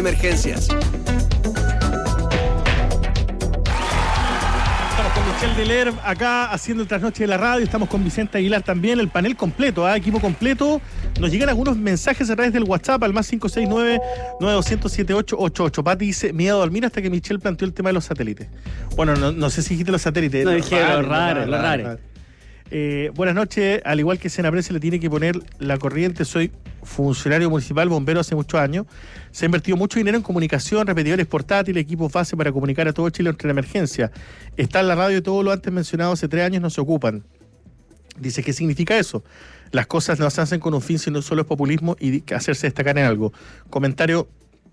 Emergencias. Estamos con Michel Deler acá haciendo el trasnoche de la radio. Estamos con Vicente Aguilar también, el panel completo, equipo completo. Nos llegan algunos mensajes a través del WhatsApp al más 569-9200-7888. Pati dice: me iba a dormir hasta que Michel planteó el tema de los satélites. Bueno, no sé si dijiste los satélites. No dije los raros. Buenas noches. Al igual que Senapred se le tiene que poner la corriente, soy funcionario municipal, bombero hace muchos años. Se ha invertido mucho dinero en comunicación, repetidores portátiles, equipos base para comunicar a todo Chile entre la emergencia. Está en la radio y todo lo antes mencionado hace 3 años no se ocupan. Dice: ¿qué significa eso? Las cosas no se hacen con un fin, sino solo es populismo y hacerse destacar en algo. Comentario.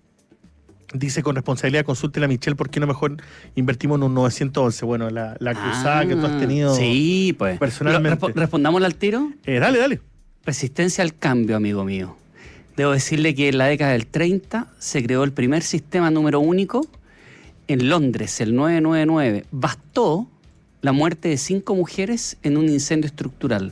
Dice: con responsabilidad, consúltela a Michelle, ¿por qué no mejor invertimos en un 911? Bueno, la cruzada que tú has tenido. Sí, pues. Personalmente. ¿Respondámosle al tiro? Dale. Resistencia al cambio, amigo mío. Debo decirle que en la década del 30 se creó el primer sistema número único en Londres, el 999. Bastó la muerte de 5 mujeres en un incendio estructural.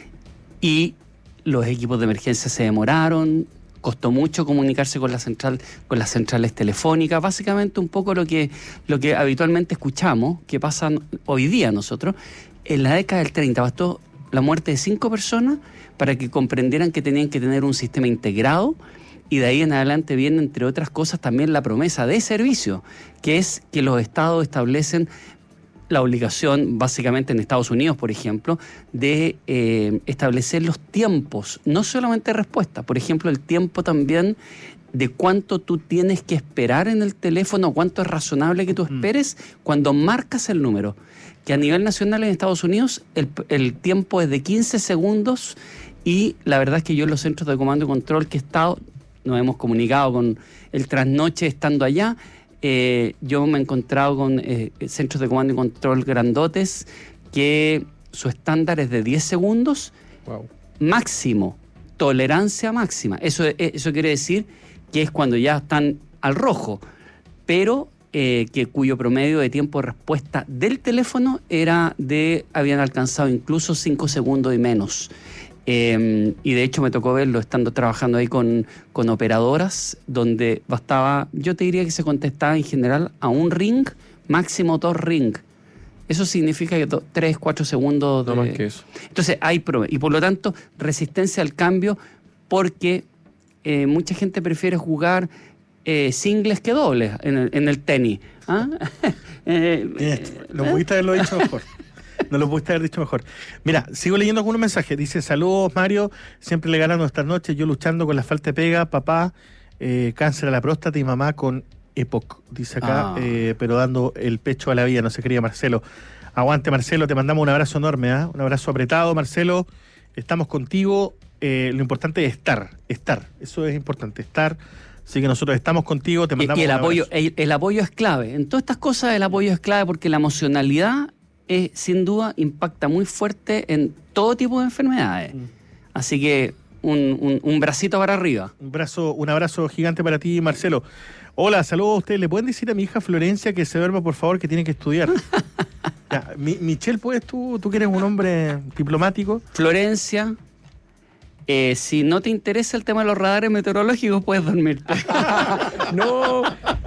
Y los equipos de emergencia se demoraron. Costó mucho comunicarse con las centrales telefónicas, básicamente un poco lo que habitualmente escuchamos, que pasa hoy día nosotros. En la década del 30 bastó la muerte de 5 personas para que comprendieran que tenían que tener un sistema integrado, y de ahí en adelante viene, entre otras cosas, también la promesa de servicio, que es que los estados establecen la obligación, básicamente en Estados Unidos, por ejemplo, de establecer los tiempos, no solamente respuesta, por ejemplo, el tiempo también de cuánto tú tienes que esperar en el teléfono, cuánto es razonable que tú esperes cuando marcas el número. Que a nivel nacional en Estados Unidos el tiempo es de 15 segundos, y la verdad es que yo en los centros de comando y control que he estado, nos hemos comunicado con el trasnoche estando allá. Yo me he encontrado con centros de comando y control grandotes que su estándar es de 10 segundos. Wow. Máximo, tolerancia máxima. Eso quiere decir que es cuando ya están al rojo, pero cuyo promedio de tiempo de respuesta del teléfono habían alcanzado incluso 5 segundos y menos. Y de hecho me tocó verlo estando trabajando ahí con operadoras, donde bastaba, yo te diría que se contestaba en general a un ring, máximo 2 ring. Eso significa que 3-4 segundos no más que eso. Entonces hay y por lo tanto resistencia al cambio, porque mucha gente prefiere jugar singles que dobles en el tenis. Lo pudiste haberlo dicho mejor. No lo pudiste haber dicho mejor. Mira, sigo leyendo algunos mensajes. Dice: saludos, Mario, siempre le ganando esta noche, yo luchando con la falta de pega, papá, cáncer a la próstata, y mamá con EPOC, dice acá, pero dando el pecho a la vida, no se quería Marcelo. Aguante, Marcelo, te mandamos un abrazo enorme, un abrazo apretado, Marcelo, estamos contigo, lo importante es estar, eso es importante, estar. Así que nosotros estamos contigo, te mandamos y un abrazo. El apoyo es clave. En todas estas cosas el apoyo es clave, porque la emocionalidad sin duda impacta muy fuerte en todo tipo de enfermedades. Así que un bracito para arriba. Un abrazo gigante para ti, Marcelo. Hola, saludos a ustedes. ¿Le pueden decir a mi hija Florencia que se duerma, por favor, que tiene que estudiar? Ya, Michelle, ¿puedes tú que eres un hombre diplomático? Florencia, si no te interesa el tema de los radares meteorológicos, puedes dormirte. No,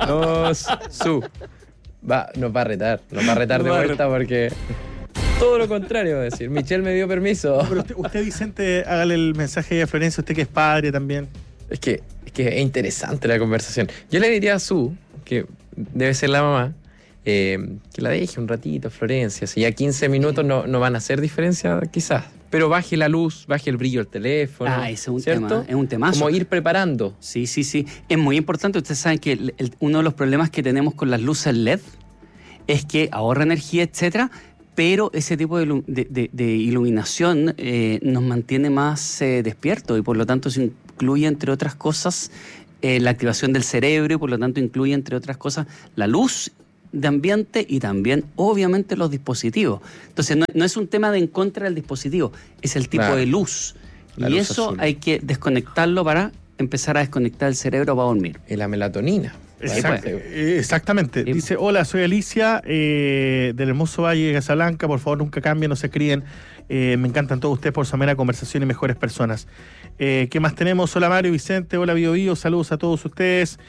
nos va a retar de vuelta, porque todo lo contrario va a decir. Michelle me dio permiso. No, pero usted, Vicente, hágale el mensaje a Florencia, usted que es padre también. Es que es interesante la conversación. Yo le diría a Su, que debe ser la mamá, que la deje un ratito, Florencia. Si ya 15 minutos no van a hacer diferencia, quizás. Pero baje la luz, baje el brillo del teléfono. Ese es un ¿cierto? tema, es un temazo. Como ir preparando. Sí. Es muy importante. Ustedes saben que uno de los problemas que tenemos con las luces LED es que ahorra energía, etcétera, pero ese tipo de iluminación nos mantiene más despiertos, y por lo tanto se incluye, entre otras cosas, la activación del cerebro, y por lo tanto incluye, entre otras cosas, la luz de ambiente y también, obviamente, los dispositivos. Entonces, no es un tema de en contra del dispositivo, es el tipo de luz. Y luz eso azul. Hay que desconectarlo para empezar a desconectar el cerebro para dormir. Y la melatonina. Exactamente. Dice: hola, soy Alicia, del hermoso Valle de Casablanca. Por favor, nunca cambien, no se críen. Me encantan todos ustedes por su amena conversación y mejores personas. ¿Qué más tenemos? Hola, Mario, Vicente. Hola, Bio. Saludos a todos ustedes.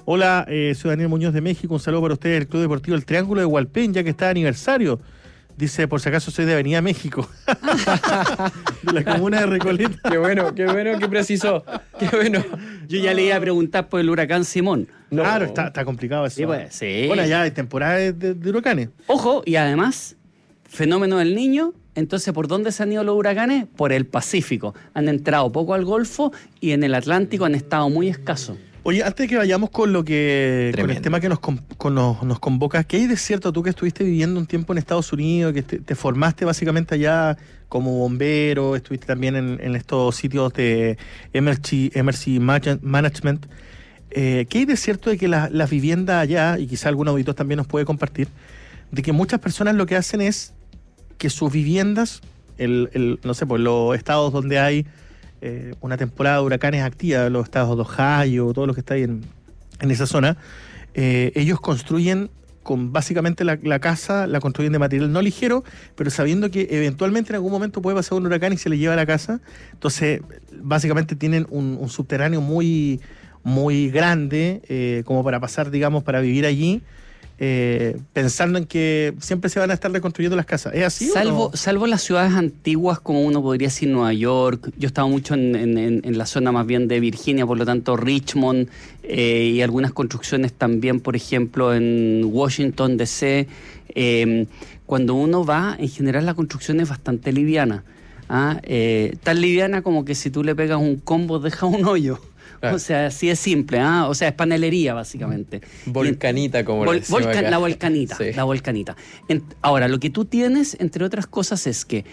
Hola, soy Daniel Muñoz de México. Un saludo para ustedes del Club Deportivo El Triángulo de Hualpén, ya que está de aniversario. Dice, por si acaso soy de Avenida México. De la comuna de Recoleta. Qué bueno que precisó. Qué bueno. Yo ya le iba a preguntar por el huracán Simón. No. Claro, está complicado eso. Sí, pues, sí. Bueno, ya hay temporada de huracanes. Ojo, y además, fenómeno del Niño. Entonces, ¿por dónde se han ido los huracanes? Por el Pacífico. Han entrado poco al Golfo y en el Atlántico han estado muy escasos. Oye, antes de que vayamos con lo que Tremendo. con el tema que nos convoca, ¿qué hay de cierto tú que estuviste viviendo un tiempo en Estados Unidos, que te formaste básicamente allá como bombero, estuviste también en estos sitios de Emergency Management? ¿Qué hay de cierto de que las viviendas allá, y quizá algún auditor también nos puede compartir, de que muchas personas lo que hacen es que sus viviendas, no sé, pues los estados donde hay una temporada de huracanes activa, los estados de Ohio, todo lo que está ahí en esa zona, ellos construyen con básicamente la casa, la construyen de material no ligero, pero sabiendo que eventualmente en algún momento puede pasar un huracán y se les lleva la casa. Entonces, básicamente tienen un subterráneo muy, muy grande, como para pasar, digamos, para vivir allí. Pensando en que siempre se van a estar reconstruyendo las casas. ¿Es así? Salvo las ciudades antiguas, como uno podría decir Nueva York. Yo he estado mucho en la zona más bien de Virginia, por lo tanto Richmond, y algunas construcciones también, por ejemplo, en Washington DC. Cuando uno va, en general la construcción es bastante liviana. Tan liviana como que si tú le pegas un combo deja un hoyo. Claro. O sea, así es simple, o sea, es panelería básicamente. Volcanita, como le decimos acá. La volcanita, sí. La volcanita. Ahora, lo que tú tienes, entre otras cosas, es que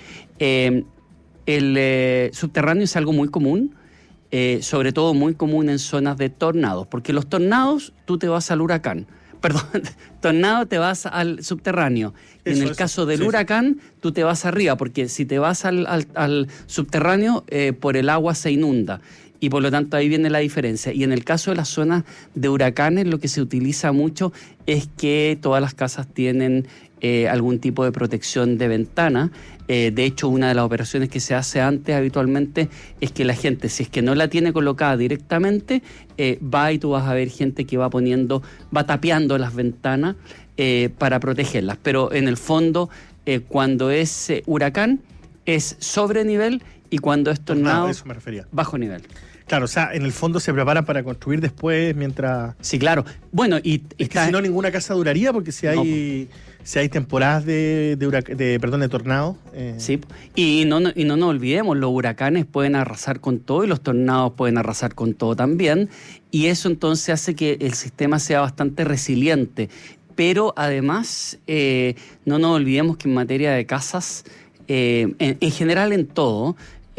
el subterráneo es algo muy común, sobre todo muy común en zonas de tornados, porque los tornados, tú te vas al huracán. Perdón, tornado te vas al subterráneo. Y en el caso del huracán, tú te vas arriba, porque si te vas al subterráneo, por el agua se inunda. Y por lo tanto ahí viene la diferencia. Y en el caso de las zonas de huracanes, lo que se utiliza mucho es que todas las casas tienen algún tipo de protección de ventana. De hecho, una de las operaciones que se hace antes habitualmente es que la gente, si es que no la tiene colocada directamente, va y tú vas a ver gente que va tapeando las ventanas para protegerlas. Pero en el fondo, cuando es huracán, es sobre nivel, y cuando es tornado, eso me refería. Bajo nivel. Claro, o sea, en el fondo se preparan para construir después mientras... Sí, claro. Bueno, y es que si no, ninguna casa duraría, porque si hay temporadas de tornado... Sí, y no nos olvidemos, los huracanes pueden arrasar con todo y los tornados pueden arrasar con todo también, y eso entonces hace que el sistema sea bastante resiliente. Pero además, no nos olvidemos que en materia de casas, en general en todo...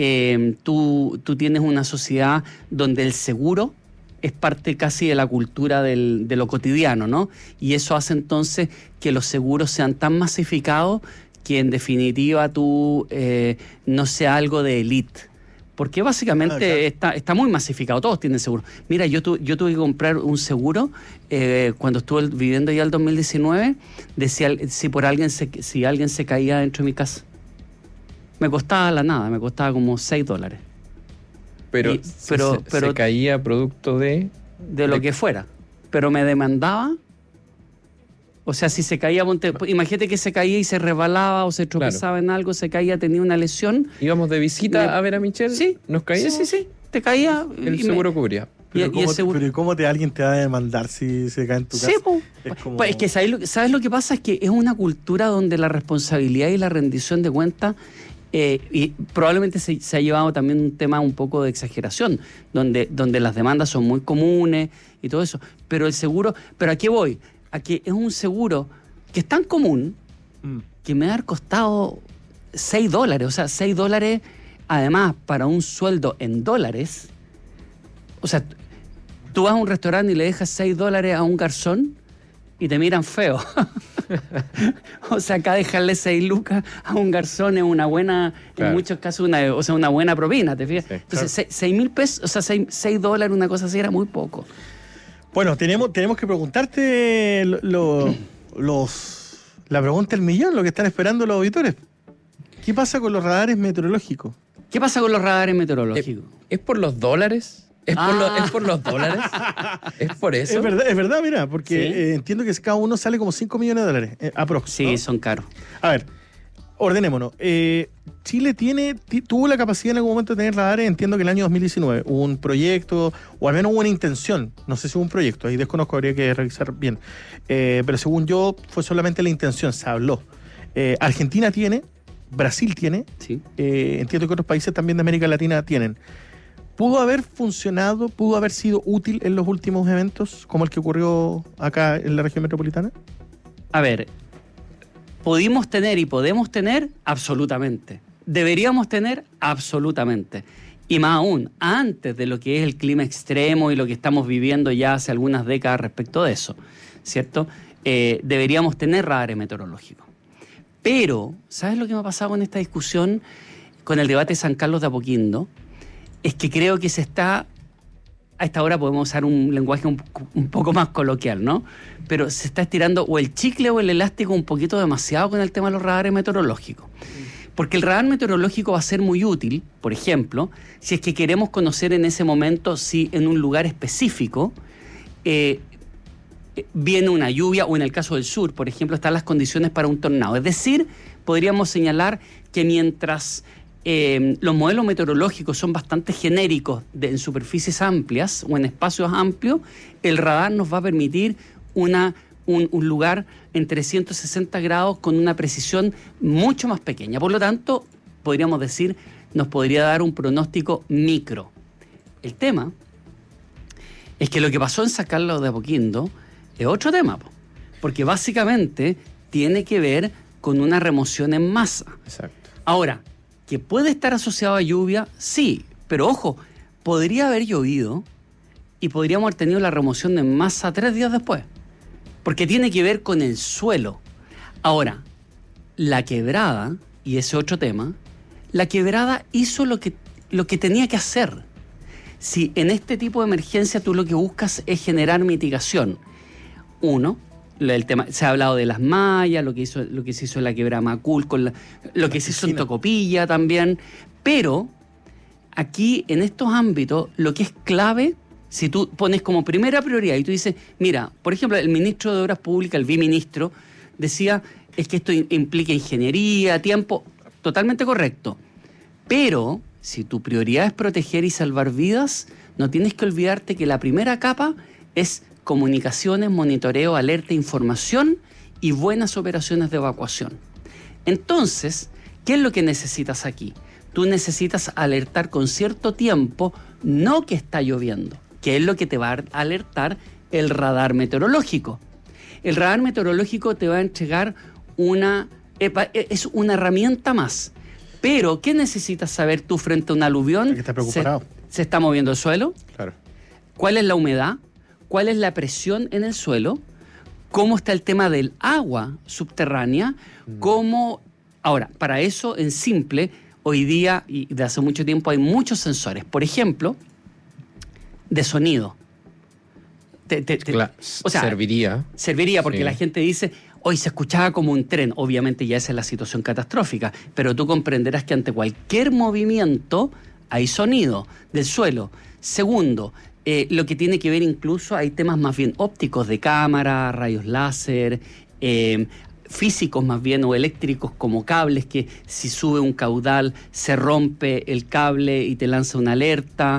tú tienes una sociedad donde el seguro es parte casi de la cultura de lo cotidiano, ¿no? Y eso hace entonces que los seguros sean tan masificados que en definitiva tú no sea algo de élite. Porque básicamente está muy masificado, todos tienen seguro. Mira, yo tuve que comprar un seguro cuando estuve viviendo ya el 2019, decía si alguien se caía dentro de mi casa. Me costaba la nada, me costaba como $6. Pero se caía producto de lo que fuera. Pero me demandaba. O sea, si se caía, imagínate que se caía y se resbalaba o se tropezaba en algo, se caía, tenía una lesión. Íbamos de visita a ver a Michelle. Sí. ¿Nos caía? Sí. Te caía. El seguro cubría. Pero ¿cómo alguien te va a demandar si se cae en tu casa? Pues es que ¿sabes lo que pasa? Es que es una cultura donde la responsabilidad y la rendición de cuentas, y probablemente se ha llevado también un tema un poco de exageración, donde las demandas son muy comunes y todo eso. Pero el seguro, ¿pero a qué voy? A que es un seguro que es tan común que me ha costado $6. O sea, $6, además, para un sueldo en dólares. O sea, tú vas a un restaurante y le dejas $6 a un garzón y te miran feo. O sea, acá dejarle 6 lucas a un garzón es una buena, claro, en muchos casos, una buena propina, ¿te fijas? Sí, entonces, claro, 6,000 pesos, o sea, $6, una cosa así, era muy poco. Bueno, tenemos que preguntarte la pregunta del millón, lo que están esperando los auditores. ¿Qué pasa con los radares meteorológicos? ¿Qué pasa con los radares meteorológicos? ¿Es por los dólares? ¿Es por los dólares? ¿Es por eso? Es verdad, mira, porque Sí. entiendo que cada uno sale como 5 millones de dólares, aprox. Sí, ¿no? son caros. A ver, ordenémonos. Chile tuvo la capacidad en algún momento de tener radares. Entiendo que en el año 2019 hubo un proyecto, o al menos hubo una intención. No sé si hubo un proyecto, ahí desconozco, habría que revisar bien. Pero según yo, fue solamente la intención, se habló. Argentina tiene, Brasil tiene, Sí. entiendo que otros países también de América Latina tienen. ¿Pudo haber funcionado, pudo haber sido útil en los últimos eventos, como el que ocurrió acá en la región metropolitana? A ver, ¿pudimos tener y podemos tener? Absolutamente. ¿Deberíamos tener? Absolutamente. Y más aún, antes de lo que es el clima extremo y lo que estamos viviendo ya hace algunas décadas respecto de eso, ¿cierto? Deberíamos tener radares meteorológicos. Pero, ¿sabes lo que me ha pasado con esta discusión, con el debate de San Carlos de Apoquindo? Es que creo que a esta hora podemos usar un lenguaje un poco más coloquial, ¿no? Pero se está estirando o el chicle o el elástico un poquito demasiado con el tema de los radares meteorológicos. Porque el radar meteorológico va a ser muy útil, por ejemplo, si es que queremos conocer en ese momento si en un lugar específico viene una lluvia, o en el caso del sur, por ejemplo, están las condiciones para un tornado. Es decir, podríamos señalar que mientras los modelos meteorológicos son bastante genéricos en superficies amplias o en espacios amplios, el radar nos va a permitir un lugar en 360 grados con una precisión mucho más pequeña. Por lo tanto, podríamos decir, nos podría dar un pronóstico micro. El tema es que lo que pasó en San Carlos de Apoquindo es otro tema, porque básicamente tiene que ver con una remoción en masa. Exacto. Ahora, ¿que puede estar asociado a lluvia? Sí, pero ojo, podría haber llovido y podríamos haber tenido la remoción en masa 3 días después, porque tiene que ver con el suelo. Ahora, la quebrada, y ese otro tema, la quebrada hizo lo que tenía que hacer. Si en este tipo de emergencia tú lo que buscas es generar mitigación, uno, el tema, se ha hablado de las mallas, lo que se hizo en la quebrada Macul, lo que se hizo en Tocopilla también, pero aquí en estos ámbitos lo que es clave, si tú pones como primera prioridad y tú dices, mira, por ejemplo, el ministro de Obras Públicas, el viceministro, decía, es que esto implica ingeniería, tiempo, totalmente correcto, pero si tu prioridad es proteger y salvar vidas, no tienes que olvidarte que la primera capa es comunicaciones, monitoreo, alerta, información y buenas operaciones de evacuación. Entonces, ¿qué es lo que necesitas aquí? Tú necesitas alertar con cierto tiempo, no que está lloviendo, que es lo que te va a alertar el radar meteorológico. El radar meteorológico te va a entregar es una herramienta más. Pero, ¿qué necesitas saber tú frente a un aluvión? Que está preocupado. ¿Se está moviendo el suelo? Claro. ¿Cuál es la humedad? ¿Cuál es la presión en el suelo? ¿Cómo está el tema del agua subterránea? Ahora, para eso, en simple, hoy día y de hace mucho tiempo hay muchos sensores. Por ejemplo, de sonido. O sea, serviría porque sí. La gente dice, hoy se escuchaba como un tren. Obviamente ya esa es la situación catastrófica, pero tú comprenderás que ante cualquier movimiento hay sonido del suelo. Segundo, lo que tiene que ver incluso, hay temas más bien ópticos de cámara, rayos láser, físicos más bien o eléctricos como cables, que si sube un caudal se rompe el cable y te lanza una alerta.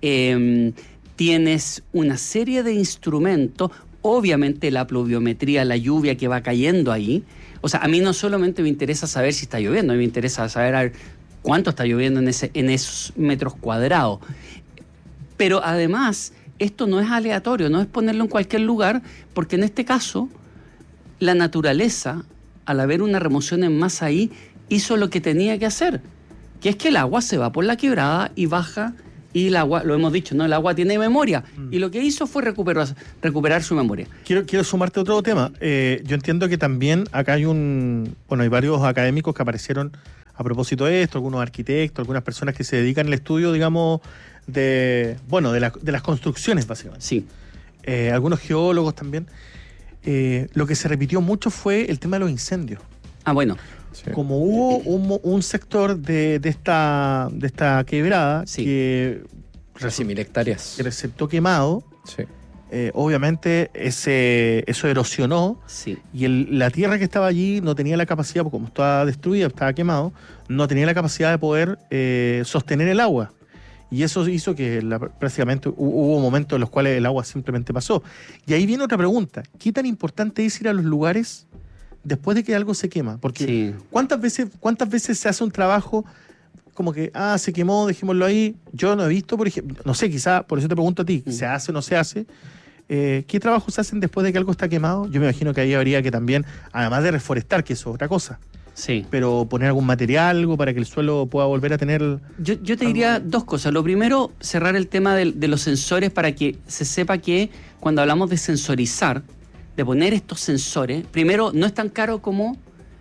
Tienes una serie de instrumentos, obviamente la pluviometría, la lluvia que va cayendo ahí. O sea, a mí no solamente me interesa saber si está lloviendo, a mí me interesa saber a ver cuánto está lloviendo en esos metros cuadrados. Pero además, esto no es aleatorio, no es ponerlo en cualquier lugar, porque en este caso, la naturaleza, al haber una remoción en masa ahí, hizo lo que tenía que hacer, que es que el agua se va por la quebrada y baja, y el agua, lo hemos dicho, ¿no? El agua tiene memoria, y lo que hizo fue recuperar su memoria. Quiero sumarte a otro tema. Yo entiendo que también acá hay hay varios académicos que aparecieron a propósito de esto, algunos arquitectos, algunas personas que se dedican al estudio, digamos, de las construcciones, básicamente. Sí. Algunos geólogos también. Lo que se repitió mucho fue el tema de los incendios. Ah, bueno. Sí. Como hubo un sector de esta quebrada Sí. que Casi 1000 hectáreas. que resultó quemado. Sí. Obviamente eso erosionó Sí. y la tierra que estaba allí no tenía la capacidad, porque como estaba destruida, estaba quemado, no tenía la capacidad de poder sostener el agua. Y eso hizo que prácticamente hubo momentos en los cuales el agua simplemente pasó. Y ahí viene otra pregunta. ¿Qué tan importante es ir a los lugares después de que algo se quema? Porque Sí. ¿cuántas veces se hace un trabajo como que, se quemó, dejémoslo ahí? Yo no he visto, por ejemplo, no sé, quizá, por eso te pregunto a ti, ¿se hace o no se hace? ¿Qué trabajos se hacen después de que algo está quemado? Yo me imagino que ahí habría que también, además de reforestar, que eso es otra cosa, Sí. pero poner algún material, algo para que el suelo pueda volver a tener... Yo te diría dos cosas. Lo primero, cerrar el tema de los sensores para que se sepa que cuando hablamos de sensorizar, de poner estos sensores, primero, no es tan caro como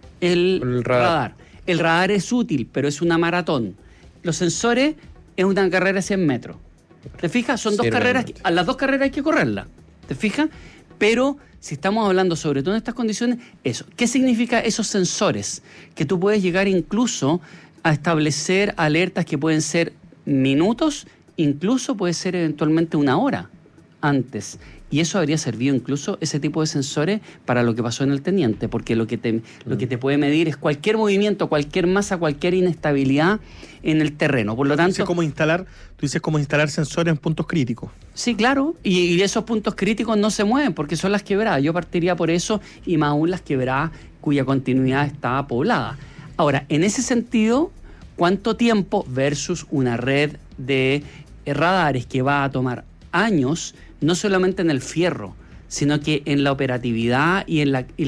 el radar. El radar es útil, pero es una maratón. Los sensores es una carrera de 100 metros. ¿Te fijas? Son dos carreras, a las dos carreras hay que correrlas. ¿Te fijas? Pero si estamos hablando sobre todo en estas condiciones, eso. ¿Qué significa esos sensores? Que tú puedes llegar incluso a establecer alertas que pueden ser minutos, incluso puede ser eventualmente una hora antes. Y eso habría servido incluso ese tipo de sensores para lo que pasó en el Teniente, porque lo que te puede medir es cualquier movimiento, cualquier masa, cualquier inestabilidad en el terreno. Por lo tanto, tú dices cómo instalar sensores en puntos críticos. sí, claro, y esos puntos críticos no se mueven porque son las quebradas. Yo partiría por eso, y más aún las quebradas cuya continuidad está poblada. Ahora, en ese sentido, ¿cuánto tiempo versus una red de radares que va a tomar años, no solamente en el fierro, sino que en la operatividad y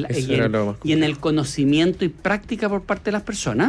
en el conocimiento y práctica por parte de las personas?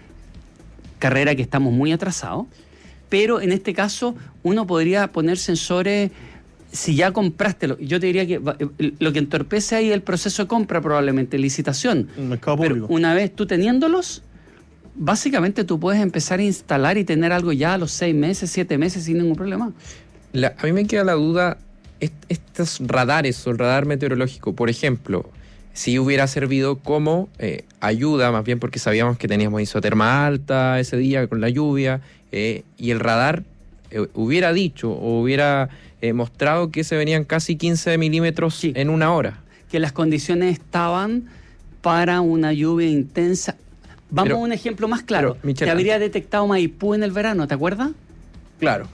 Carrera que estamos muy atrasados, pero en este caso uno podría poner sensores. Si ya compraste, yo te diría que lo que entorpece ahí el proceso de compra probablemente, licitación. Un mercado Pero público. una vez tú teniéndolos, básicamente tú puedes empezar a instalar y tener algo ya a los 6 meses, 7 meses sin ningún problema. A mí me queda la duda, estos radares o el radar meteorológico, por ejemplo, si hubiera servido como ayuda, más bien porque sabíamos que teníamos isoterma alta ese día con la lluvia, y el radar hubiera dicho o hubiera mostrado que se venían casi 15 milímetros en una hora. Que las condiciones estaban para una lluvia intensa. Vamos a un ejemplo más claro. Michel, que habría detectado Maipú en el verano, ¿te acuerdas? Claro,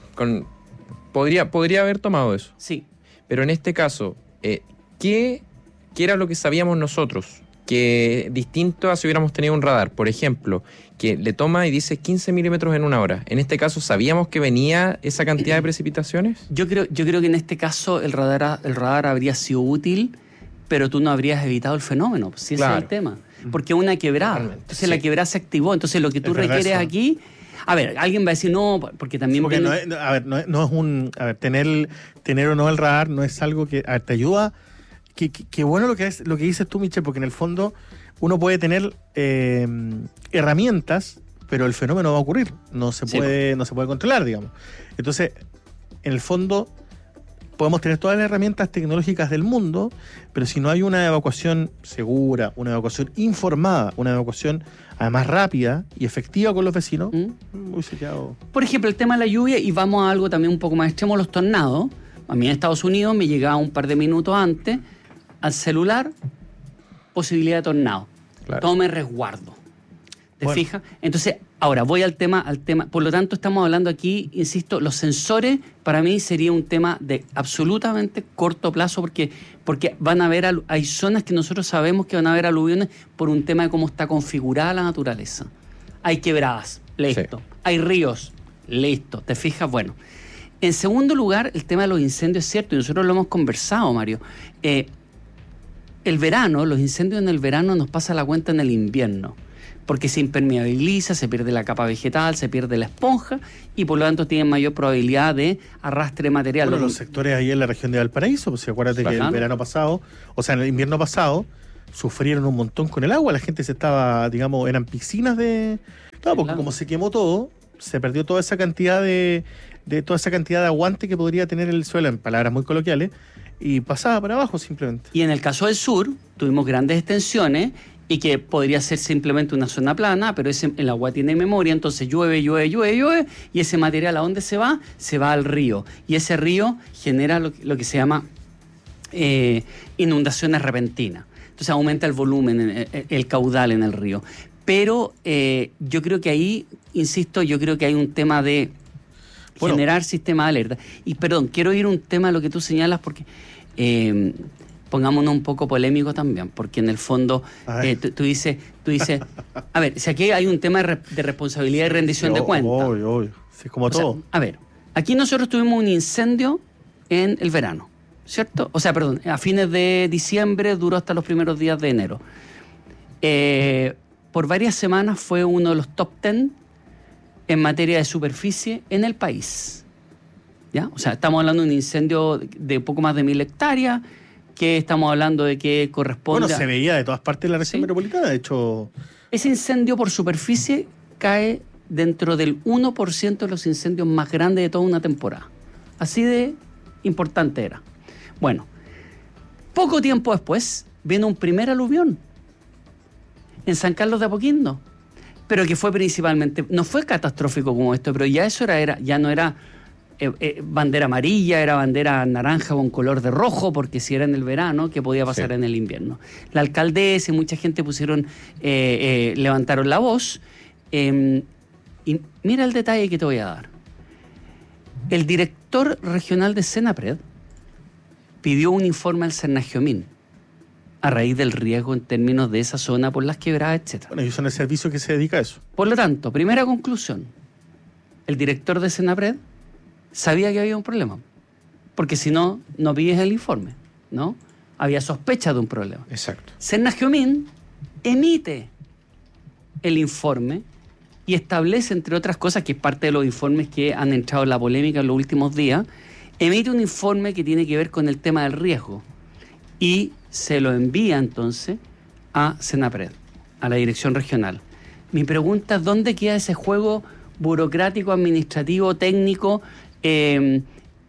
podría haber tomado eso. Sí. Pero en este caso, ¿qué era lo que sabíamos nosotros? Que distinto a si hubiéramos tenido un radar, por ejemplo, que le toma y dice 15 milímetros en una hora. En este caso, ¿sabíamos que venía esa cantidad de precipitaciones? Yo creo que en este caso el radar habría sido útil, pero tú no habrías evitado el fenómeno, si ese es el tema. Porque una quebrada. Totalmente, Entonces la quebrada se activó. Entonces lo que tú Es verdad requieres eso. aquí... A ver, alguien va a decir no, porque también... Porque viene- no es un... A ver, tener o no el radar no es algo que te ayuda. Qué bueno lo que dices tú, Michel, porque en el fondo uno puede tener herramientas, pero el fenómeno va a ocurrir. No se puede controlar, digamos. Entonces, en el fondo, podemos tener todas las herramientas tecnológicas del mundo, pero si no hay una evacuación segura, una evacuación informada, una evacuación además rápida y efectiva con los vecinos, hubiese quedado... Por ejemplo, el tema de la lluvia, y vamos a algo también un poco más extremo, los tornados. A mí en Estados Unidos me llegaba un par de minutos antes al celular, posibilidad de tornado. Claro. Tome resguardo. ¿Te Bueno. fijas? Entonces, ahora voy al tema. Por lo tanto, estamos hablando aquí, insisto, los sensores para mí sería un tema de absolutamente corto plazo porque van a haber, hay zonas que nosotros sabemos que van a haber aluviones por un tema de cómo está configurada la naturaleza. Hay quebradas, listo. Sí. Hay ríos, listo. ¿Te fijas? Bueno. En segundo lugar, el tema de los incendios es cierto, y nosotros lo hemos conversado, Mario. El verano, los incendios en el verano nos pasa la cuenta en el invierno, porque se impermeabiliza, se pierde la capa vegetal, se pierde la esponja, y por lo tanto tienen mayor probabilidad de arrastre de material. Bueno, los sectores ahí en la región de Valparaíso, pues acuérdate que el verano pasado, o sea, en el invierno pasado, sufrieron un montón con el agua. La gente se estaba, digamos, eran piscinas de... Claro, porque como se quemó todo, se perdió toda esa cantidad de toda esa cantidad de aguante que podría tener el suelo, en palabras muy coloquiales, y pasaba para abajo simplemente. Y en el caso del sur, tuvimos grandes extensiones y que podría ser simplemente una zona plana, pero el agua tiene memoria, entonces llueve, y ese material ¿a dónde se va? Se va al río. Y ese río genera lo que se llama inundaciones repentinas. Entonces aumenta el volumen, el caudal en el río. Pero yo creo que ahí, insisto, hay un tema de generar sistema de alerta. Y perdón, quiero ir a un tema de lo que tú señalas porque pongámonos un poco polémico también, porque en el fondo tú dices, a ver, si aquí hay un tema de responsabilidad y rendición de cuentas. Obvio. Sí, es como todo. A ver, aquí nosotros tuvimos un incendio en el verano, ¿cierto? O sea, perdón, a fines de diciembre, duró hasta los primeros días de enero. Por varias semanas fue uno de los top 10 en materia de superficie en el país. ¿Ya? O sea, estamos hablando de un incendio de poco más de 1.000 hectáreas, que estamos hablando de que corresponde se veía de todas partes de la región metropolitana, de hecho. Ese incendio por superficie cae dentro del 1% de los incendios más grandes de toda una temporada. Así de importante era. Bueno, poco tiempo después viene un primer aluvión en San Carlos de Apoquindo, pero que fue principalmente, no fue catastrófico como esto, pero ya eso ya no era bandera amarilla, era bandera naranja con color de rojo, porque si era en el verano, ¿qué podía pasar en el invierno? La alcaldesa y mucha gente levantaron la voz, y mira el detalle que te voy a dar. El director regional de Senapred pidió un informe al Cernagiomín a raíz del riesgo en términos de esa zona por las quebradas, etc. Bueno, ellos son el servicio que se dedica a eso. Por lo tanto, primera conclusión, el director de Senapred sabía que había un problema, porque si no, no pides el informe, ¿no? Había sospecha de un problema. Exacto. Cernagiomín emite el informe y establece, entre otras cosas, que es parte de los informes que han entrado en la polémica en los últimos días, emite un informe que tiene que ver con el tema del riesgo y se lo envía entonces a Senapred, a la dirección regional. Mi pregunta es, ¿dónde queda ese juego burocrático, administrativo, técnico, de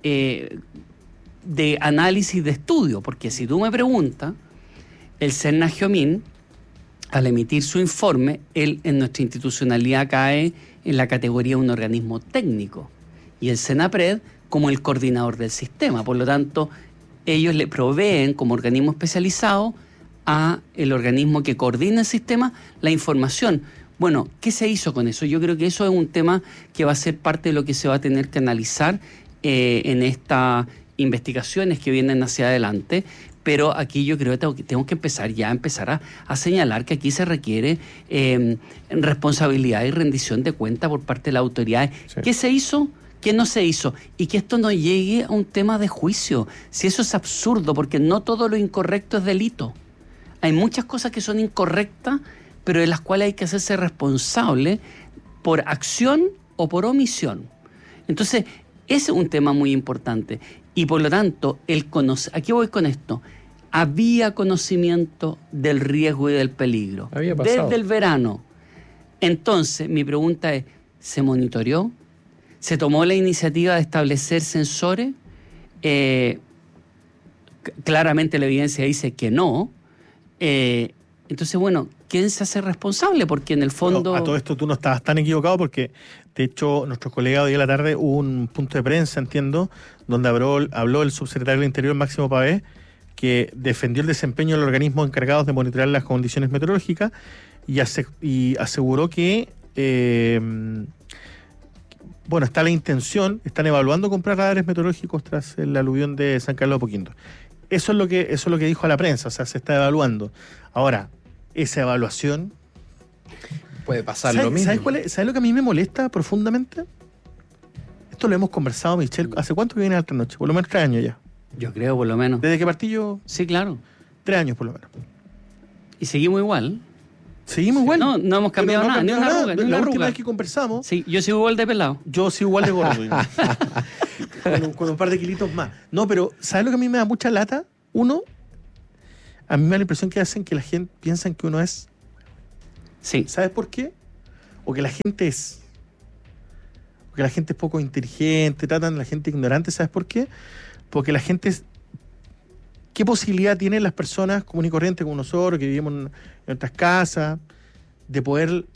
análisis, de estudio? Porque si tú me preguntas, el Cernagiomín, al emitir su informe, él en nuestra institucionalidad cae en la categoría de un organismo técnico y el Senapred como el coordinador del sistema. Por lo tanto, ellos le proveen como organismo especializado a el organismo que coordina el sistema la información. Bueno, ¿qué se hizo con eso? Yo creo que eso es un tema que va a ser parte de lo que se va a tener que analizar en estas investigaciones que vienen hacia adelante, pero aquí yo creo que tengo que empezar a señalar que aquí se requiere responsabilidad y rendición de cuenta por parte de las autoridades. Sí. ¿Qué se hizo? ¿Qué no se hizo? Y que esto no llegue a un tema de juicio. Si eso es absurdo, porque no todo lo incorrecto es delito. Hay muchas cosas que son incorrectas, pero de las cuales hay que hacerse responsable por acción o por omisión. Entonces, ese es un tema muy importante. Y por lo tanto, aquí voy con esto. Había conocimiento del riesgo y del peligro. Había pasado. Desde el verano. Entonces, mi pregunta es, ¿se monitoreó? ¿Se tomó la iniciativa de establecer sensores? Claramente la evidencia dice que no. Entonces, bueno, ¿quién se hace responsable? Porque en el fondo... Bueno, a todo esto tú no estabas tan equivocado porque, de hecho, nuestro colega hoy a la tarde hubo un punto de prensa, entiendo, donde habló el subsecretario del Interior, Máximo Pavé, que defendió el desempeño de los organismos encargados de monitorear las condiciones meteorológicas y aseguró que... bueno, está la intención, están evaluando comprar radares meteorológicos tras el aluvión de San Carlos de Apoquindo. Eso es lo que dijo a la prensa, o sea, se está evaluando. Ahora, esa evaluación... Puede pasar lo mismo. ¿Sabes lo que a mí me molesta profundamente? Esto lo hemos conversado, Michelle. ¿Hace cuánto que viene a Alta Noche? Por lo menos 3 años ya. Yo creo, por lo menos. ¿Desde que partí yo? Sí, claro. 3 años, por lo menos. Y seguimos igual. Seguimos igual. No hemos cambiado nada, ni una arruga. La última vez que conversamos... Sí, yo sigo igual de pelado. Yo sigo igual de gordo. con un par de kilitos más. No, pero ¿sabes lo que a mí me da mucha lata? Uno, a mí me da la impresión que hacen que la gente piensan que uno es... Sí. ¿Sabes por qué? O que la gente es poco inteligente, tratan a la gente ignorante. ¿Sabes por qué? Porque la gente ¿qué posibilidad tienen las personas comunes y corrientes como nosotros, que vivimos en nuestras casas, de poder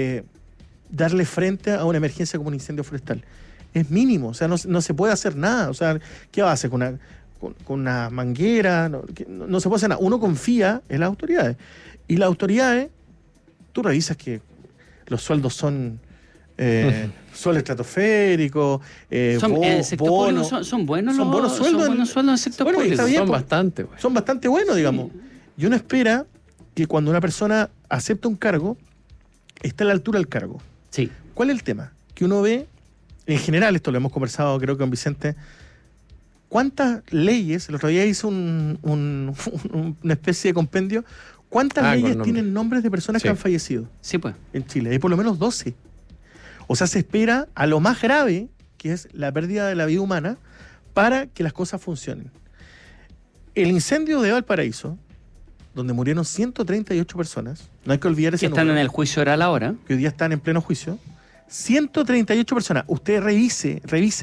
darle frente a una emergencia como un incendio forestal? Es mínimo, o sea, no se puede hacer nada. O sea, ¿qué va a hacer con una manguera? No se puede hacer nada. Uno confía en las autoridades. Y las autoridades, tú revisas que los sueldos son sueldo estratosférico, En el sector bono. público son buenos son buenos sueldos son buenos sueldos en el sector bueno, público. está bien, Son pues, bastante, güey. son bastante buenos, digamos. Y uno espera que cuando una persona acepta un cargo, esté a la altura del cargo. Sí. ¿Cuál es el tema? Que uno ve, en general, esto lo hemos conversado creo que con Vicente, ¿cuántas leyes? El otro día hice una especie de compendio. ¿Cuántas leyes tienen nombres de personas que han fallecido Sí, pues. en Chile? Hay por lo menos 12. O sea, se espera a lo más grave, que es la pérdida de la vida humana, para que las cosas funcionen. El incendio de Valparaíso, donde murieron 138 personas, no hay que olvidar ese Que están número, en el juicio oral ahora. que hoy día están en pleno juicio. 138 personas. Usted revise.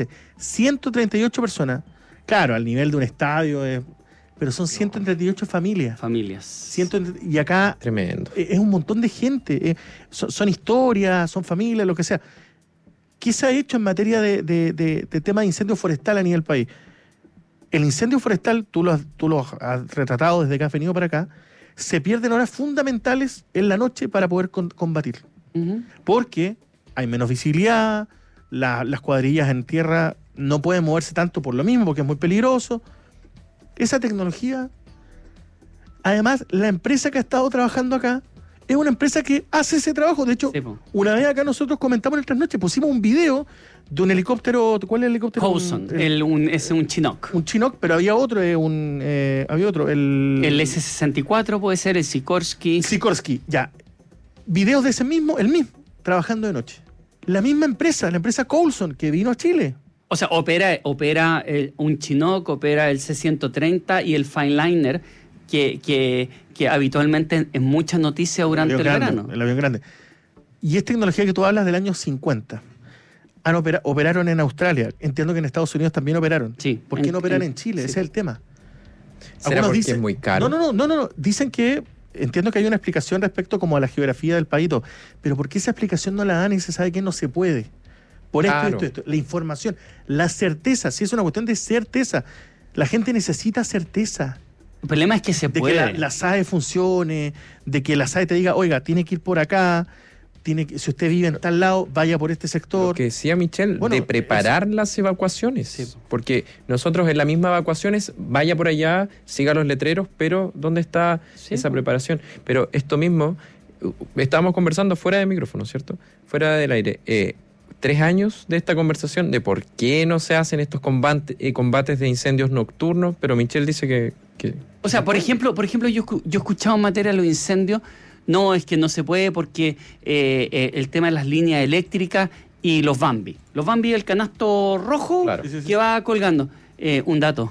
138 personas. Claro, al nivel de un estadio, pero son 138 familias. Familias. Y acá Tremendo. es un montón de gente. Son historias, son familias, lo que sea. ¿Qué se ha hecho en materia de tema de incendio forestal a nivel país? El incendio forestal, tú lo has retratado desde que has venido para acá, se pierden horas fundamentales en la noche para poder combatir. Ujú. Porque hay menos visibilidad, las cuadrillas en tierra no pueden moverse tanto por lo mismo, porque es muy peligroso. Esa tecnología, además, la empresa que ha estado trabajando acá es una empresa que hace ese trabajo. De hecho, Sí, po. una vez acá nosotros comentamos en el trasnoche, pusimos un video de un helicóptero. ¿Cuál es el helicóptero? Howson, es un Chinook. Un Chinook, pero había otro, había otro, El S-64 puede ser, el Sikorsky. Sikorsky, ya. Videos de el mismo, trabajando de noche. La misma empresa, la empresa Coulson, que vino a Chile. O sea, opera un Chinook, opera el C-130 y el Fineliner, que habitualmente es mucha noticia durante el verano. El avión grande. Y es tecnología que tú hablas del año 50. Operaron en Australia. Entiendo que en Estados Unidos también operaron. Sí. ¿Por qué no operan en Chile? Sí. Ese es el tema. ¿Será porque es muy caro? No. Dicen que, entiendo que hay una explicación respecto como a la geografía del país, pero ¿por qué esa explicación no la dan y se sabe que no se puede? Por esto. La información, la certeza, si es una cuestión de certeza. La gente necesita certeza. El problema es que se De puede. que la SAE funcione, de que la SAE te diga, oiga, tiene que ir por acá, si usted vive en tal lado, vaya por este sector. Lo que decía Michelle, Bueno, de preparar las evacuaciones. Sí. Porque nosotros en la misma evacuaciones, vaya por allá, siga los letreros, pero ¿dónde está esa preparación? Pero esto mismo, estábamos conversando fuera de micrófono, ¿cierto? Fuera del aire. 3 años de esta conversación de por qué no se hacen estos combates de incendios nocturnos, pero Michelle dice que O sea, por ejemplo, yo he escuchado en materia de los incendios, no, es que no se puede porque el tema de las líneas eléctricas y los Bambi. Los Bambi, el canasto rojo Claro. que va colgando. Un dato.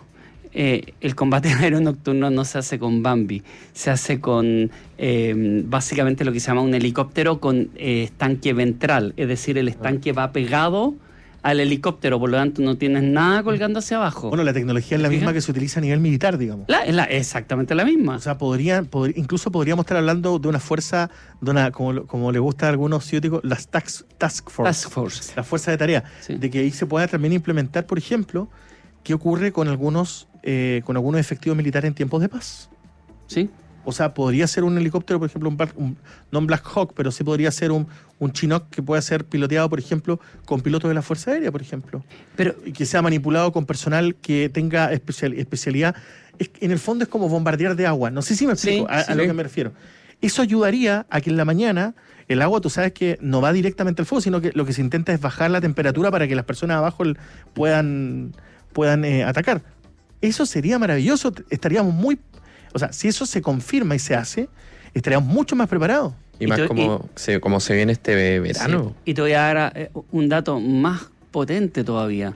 El combate aéreo nocturno no se hace con Bambi, se hace con básicamente lo que se llama un helicóptero con estanque ventral, es decir, el estanque va pegado al helicóptero, por lo tanto no tienes nada colgando hacia abajo. Bueno, la tecnología es la ¿Te misma fijas? que se utiliza a nivel militar, digamos. Es exactamente la misma. O sea, incluso podríamos estar hablando de una fuerza, como le gusta a algunos ciúticos, las task force. Task Force. La fuerza de tarea. Sí. De que ahí se pueda también implementar, por ejemplo, qué ocurre con algunos efectivos militares en tiempos de paz. ¿Sí? O sea, podría ser un helicóptero, por ejemplo, no un Black Hawk, pero sí podría ser un Chinook que pueda ser piloteado, por ejemplo, con pilotos de la Fuerza Aérea, por ejemplo. Pero Y que sea manipulado con personal que tenga especialidad. En el fondo es como bombardear de agua. No sé si me explico Sí, a lo que me refiero. Eso ayudaría a que en la mañana el agua, tú sabes que no va directamente al fuego, sino que lo que se intenta es bajar la temperatura para que las personas abajo puedan atacar. Eso sería maravilloso. Estaríamos o sea, si eso se confirma y se hace, estaríamos mucho más preparados. y más como se viene este verano. Sí. Y te voy a dar un dato más potente todavía.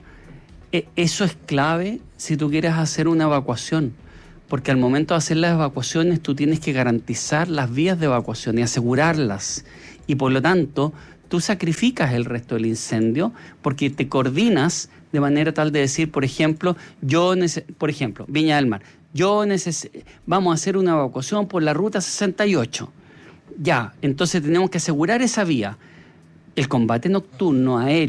Eso es clave si tú quieres hacer una evacuación, porque al momento de hacer las evacuaciones tú tienes que garantizar las vías de evacuación y asegurarlas. Y por lo tanto, tú sacrificas el resto del incendio porque te coordinas de manera tal de decir, por ejemplo, Viña del Mar, vamos a hacer una evacuación por la ruta 68. Ya, entonces tenemos que asegurar esa vía. El combate nocturno aéreo